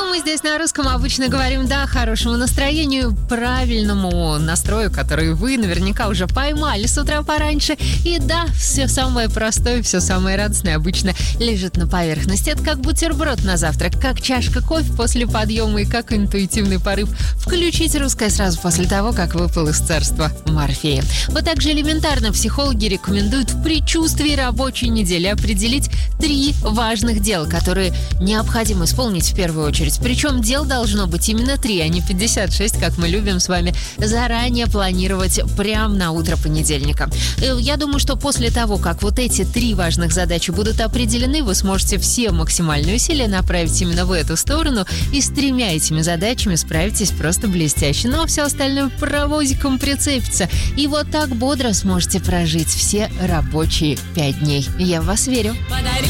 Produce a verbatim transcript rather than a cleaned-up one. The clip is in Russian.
мы здесь на русском обычно говорим «да» хорошему настроению, правильному настрою, который вы наверняка уже поймали с утра пораньше. И да, все самое простое, все самое радостное обычно лежит на поверхности. Это как бутерброд на завтрак, как чашка кофе после подъема и как интуитивный порыв включить русское сразу после того, как выпал из царства Морфея. Вот так же элементарно психологи рекомендуют в предчувствии рабочей недели определить три важных дела, которые необходимо исполнить в первую очередь. Причем дел должно быть именно три, а не пятьдесят шесть, как мы любим с вами заранее планировать прямо на утро понедельника. Я думаю, что после того, как вот эти три важных задачи будут определены, вы сможете все максимальные усилия направить именно в эту сторону, и с тремя этими задачами справитесь просто блестяще. Ну а все остальное паровозиком прицепится. И вот так бодро сможете прожить все рабочие пять дней. Я в вас верю.